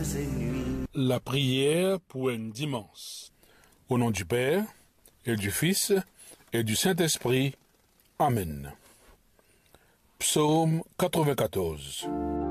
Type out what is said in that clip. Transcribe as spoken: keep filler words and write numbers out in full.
et nuits. La prière pour un dimanche. Au nom du Père, et du Fils, et du Saint-Esprit. Amen. Psaume quatre-vingt-quatorze.